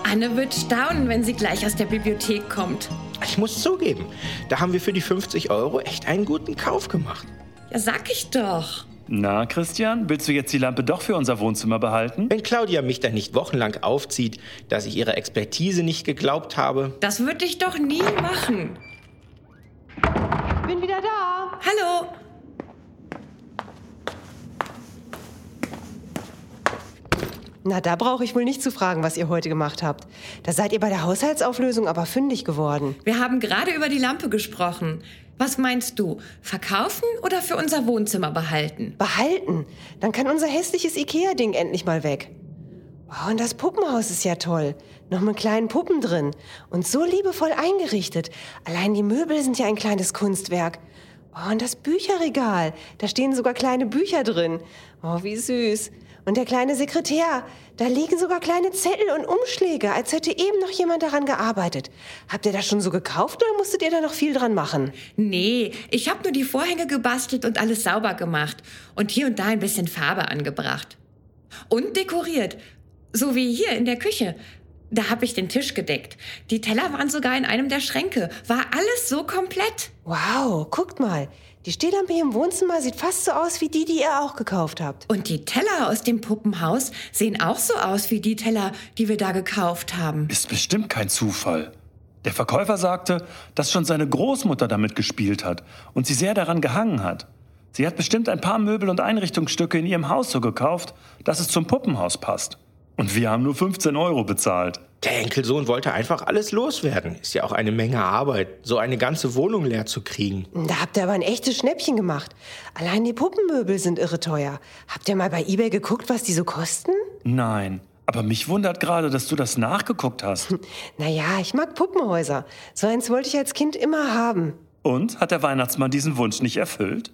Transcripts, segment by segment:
Anne wird staunen, wenn sie gleich aus der Bibliothek kommt. Ich muss zugeben, da haben wir für die 50 € echt einen guten Kauf gemacht. Ja, sag ich doch. Na, Christian, willst du jetzt die Lampe doch für unser Wohnzimmer behalten? Wenn Claudia mich dann nicht wochenlang aufzieht, dass ich ihrer Expertise nicht geglaubt habe. Das würde ich doch nie machen. Bin wieder da. Hallo. Na, da brauche ich wohl nicht zu fragen, was ihr heute gemacht habt. Da seid ihr bei der Haushaltsauflösung aber fündig geworden. Wir haben gerade über die Lampe gesprochen. Was meinst du? Verkaufen oder für unser Wohnzimmer behalten? Behalten. Dann kann unser hässliches Ikea-Ding endlich mal weg. Oh, und das Puppenhaus ist ja toll. Noch mit kleinen Puppen drin. Und so liebevoll eingerichtet. Allein die Möbel sind ja ein kleines Kunstwerk. Oh, und das Bücherregal. Da stehen sogar kleine Bücher drin. Oh, wie süß. Und der kleine Sekretär. Da liegen sogar kleine Zettel und Umschläge, als hätte eben noch jemand daran gearbeitet. Habt ihr das schon so gekauft oder musstet ihr da noch viel dran machen? Nee, ich habe nur die Vorhänge gebastelt und alles sauber gemacht. Und hier und da ein bisschen Farbe angebracht. Und dekoriert. So wie hier in der Küche. Da habe ich den Tisch gedeckt. Die Teller waren sogar in einem der Schränke. War alles so komplett. Wow, guckt mal. Die Stehlampe hier im Wohnzimmer sieht fast so aus wie die ihr auch gekauft habt. Und die Teller aus dem Puppenhaus sehen auch so aus wie die Teller, die wir da gekauft haben. Ist bestimmt kein Zufall. Der Verkäufer sagte, dass schon seine Großmutter damit gespielt hat und sie sehr daran gehangen hat. Sie hat bestimmt ein paar Möbel und Einrichtungsstücke in ihrem Haus so gekauft, dass es zum Puppenhaus passt. Und wir haben nur 15 € bezahlt. Der Enkelsohn wollte einfach alles loswerden. Ist ja auch eine Menge Arbeit, so eine ganze Wohnung leer zu kriegen. Da habt ihr aber ein echtes Schnäppchen gemacht. Allein die Puppenmöbel sind irre teuer. Habt ihr mal bei eBay geguckt, was die so kosten? Nein, aber mich wundert gerade, dass du das nachgeguckt hast. Naja, ich mag Puppenhäuser. So eins wollte ich als Kind immer haben. Und, hat der Weihnachtsmann diesen Wunsch nicht erfüllt?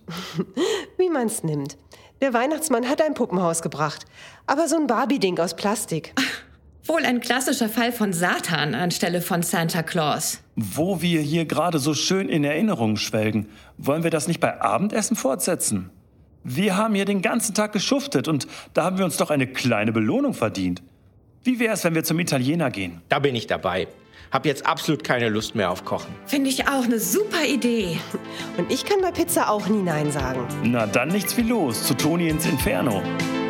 Wie man's nimmt. Der Weihnachtsmann hat ein Puppenhaus gebracht. Aber so ein Barbie-Ding aus Plastik. Wohl ein klassischer Fall von Satan anstelle von Santa Claus. Wo wir hier gerade so schön in Erinnerungen schwelgen, wollen wir das nicht bei Abendessen fortsetzen? Wir haben hier den ganzen Tag geschuftet und da haben wir uns doch eine kleine Belohnung verdient. Wie wär's, wenn wir zum Italiener gehen? Da bin ich dabei. Hab jetzt absolut keine Lust mehr auf Kochen. Finde ich auch eine super Idee. Und ich kann bei Pizza auch nie Nein sagen. Na, dann nichts wie los, zu Toni ins Inferno.